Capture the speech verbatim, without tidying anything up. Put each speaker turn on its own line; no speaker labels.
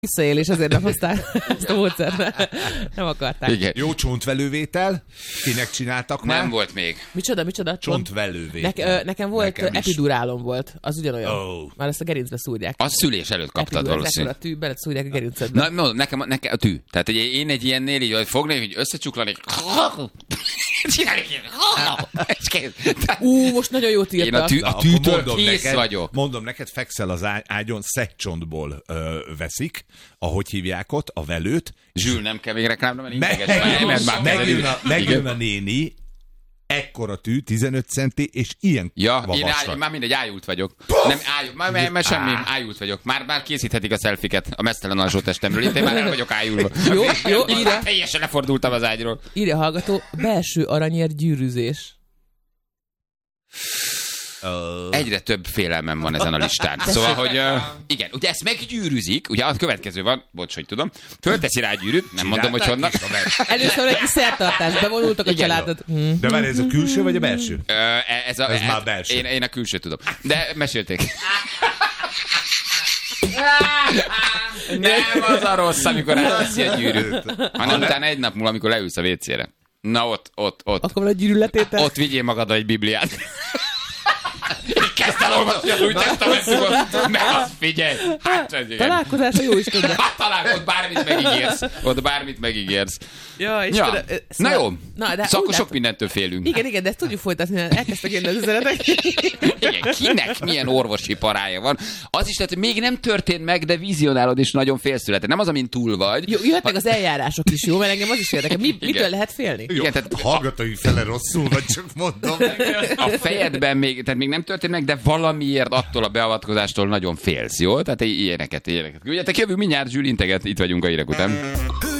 visszaélés, ezért nem hozták ezt a módszert. Nem akarták.
Igen.
Jó csontvelővétel? Kinek csináltak már?
Nem volt még.
Micsoda, micsoda?
Csontvelővétel.
Ne, ö, nekem volt
Nekem
epidurálom volt. Az ugyanolyan.
Oh.
Már ezt a gerincbe szúrják.
Az szülés előtt kaptad
Epidurál,
valószínűleg.
A tű, beled szúrják a gerincedbe.
Na, no, nekem, nekem a tű. Tehát egy, én egy ilyennél így fognék, hogy összecsuklanék. Csinálnék ilyen. És kész. Tehát
Ú, most nagyon jót
Én a,
írtak.
tű,
Na,
a
akkor
tűtől
mondom
kész
neked,
vagyok.
Mondom neked, fekszel az ágy- ágyon, szegcsontból ö, veszik, ahogy hívják ott, a velőt.
Zsül, nem kell még reklámra, mert
Meg,
integes. Mert már
megjön, a,
kezelünk.
megjön
Igen.
a néni, ekkora tű, tizenöt centi, és ilyen
Ja, én
vastag.
áj, már mindegy, ájult vagyok. Nem, ájult, már, már, már semmi, ájult vagyok. Már, már készíthetik a szelfiket a mesztelen alsó testemről. Itt én már el vagyok ájulva.
Jó, jó,
Én
írja.
már teljesen lefordultam az ágyról.
Írja hallgató, belső aranyér gyűrűzés.
Uh,
Egyre több félelmem van ezen a listán. Szóval, hogy uh, igen, ugye ezt meggyűrűzik, ugye a következő van, bocs, hogy tudom, fölteszi rá a gyűrűt, nem mondom, hogy honnan.
Először egy kis szertartás, bevonultak a
Igen.
családot.
De várj, ez a külső vagy a belső?
Ö, ez a,
Ez már belső.
Én, én a külső tudom. De mesélték. Nem az a rossz, amikor elveszi a gyűrűt, hanem utána egy nap múlva, amikor leülsz a vécére. Na ott, ott, ott.
Akkor van a gyűrűletétel?
Ott vigyél magaddal egy bibliát. Kezd el olvasni az új testamentumot, mert azt figyelj. Hát, ez igen.
Találkozás a jó Istenben.
Hát talán ott bármit megígérsz. Ott bármit megígérsz.
Ja, és
Ja.
tudod, ö,
Na
szóval-
jó,
Na, de
szóval
úgy
akkor sok
látom-
mindentől félünk.
Igen, igen, de ezt tudjuk folytatni, mert elkezdtek jönni az üzenetek.
Igen, kinek milyen orvosi parája van. Az is lehet, hogy még nem történt meg, de vizionálod és nagyon félsz tőle. Nem az, amin túl vagy.
Jó, jöhetnek az eljárások is, jó? Mert engem az is érdekel. Mi, mitől
Igen.
lehet félni?
Jó,
Igen, tehát-
hallgatói fele rosszul, vagy csak mondom.
A fejedben még, tehát még nem történt meg, de valamiért attól a beavatkozástól nagyon félsz, jó? Tehát ilyeneket, ilyeneket. Ugye, te jövünk mindjárt, Zsül integet, itt vagyunk a hírek után.